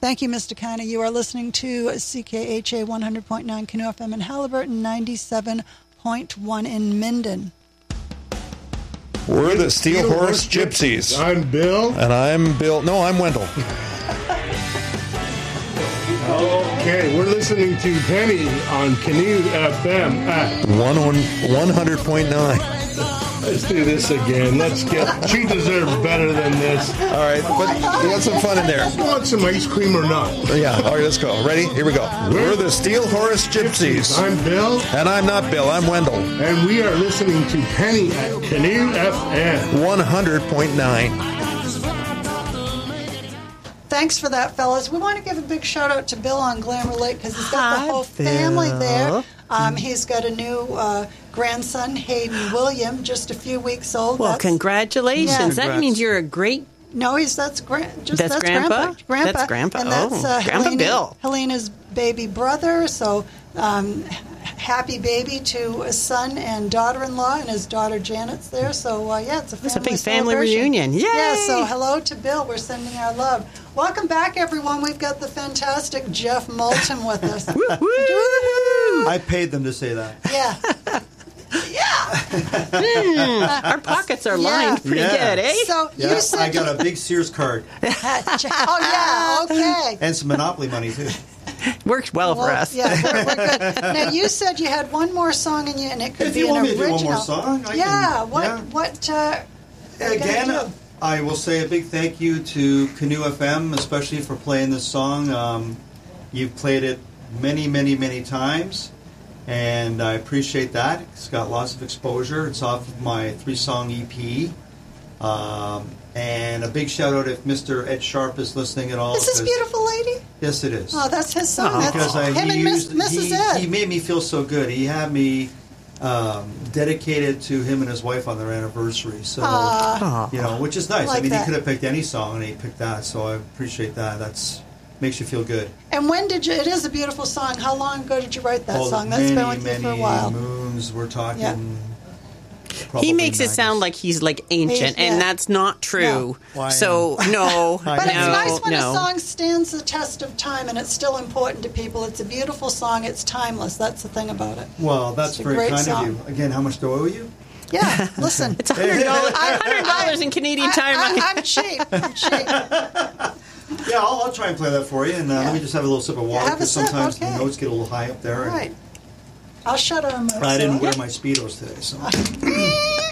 Thank you, Mr. Kiner. You are listening to CKHA 100.9 Canoe FM in Halliburton, 97.1 in Minden. We're the Steel Horse Gypsies. I'm Bill. And I'm Bill. No, I'm Wendell. Okay, we're listening to Penny on Canoe FM at 100.9. Let's do this again. She deserves better than this. All right, but you got some fun in there. You want some ice cream or not? Yeah, all right, let's go. Ready? Here we go. We're the Steel Horse Gypsies. I'm Bill. And I'm not Bill, I'm Wendell. And we are listening to Penny at Canoe FM 100.9. Thanks for that, fellas. We want to give a big shout-out to Bill on Glamour Lake because he's got the whole family there. He's got a new grandson, Hayden William, just a few weeks old. Well, congratulations. Yeah. That means you're a great... No, that's Grandpa. That's Grandpa? That's Grandpa. And that's Grandpa Bill. Helena's baby brother. So happy baby to a son and daughter-in-law, and his daughter Janet's there. So, it's a big family reunion. Yay! Yeah, so hello to Bill. We're sending our love. Welcome back, everyone. We've got the fantastic Jeff Moulton with us. I paid them to say that. Yeah. Our pockets are lined pretty good, eh? So you said I got a big Sears card. Okay. And some Monopoly money, too. Works well for us. Yeah, we're good. Now, you said you had one more song in you, and it could If be you an want me to original. do one more song, What Again, I will say a big thank you to Canoe FM, especially for playing this song. You've played it many, many, many times, and I appreciate that. It's got lots of exposure. It's off of my 3-song EP. And a big shout-out if Mr. Ed Sharp is listening at all. Is this beautiful lady? Yes, it is. Oh, that's his song. Because That's him and Mrs. Ed. He made me feel so good. He had me dedicated to him and his wife on their anniversary. So, which is nice. Like he that. could have picked any song, and he picked that. So I appreciate that. That's makes you feel good. And when did you? It is a beautiful song. How long ago did you write that song? That's been with you for a while. Moons. We're talking. Yeah. He makes 90s. it sound like he's like ancient, Yeah. and that's not true. No. So no, But it's nice when no. a song stands the test of time, and it's still important to people. It's a beautiful song. It's timeless. That's the thing about it. Well, that's It's a very great kind song. of you. Again, how much do I owe you? Yeah, listen. It's $100 in Canadian time. I'm cheap. Yeah, I'll try and play that for you. And let me just have a little sip of water, Have a because sip, sometimes okay. the notes get a little high up there. All right. I'll shut her. I didn't wear my Speedos today, so.